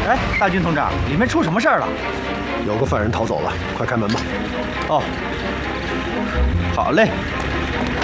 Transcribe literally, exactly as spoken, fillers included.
哎，大军同志，里面出什么事儿了？ 有个犯人逃走了，快开门吧。 哦，好嘞。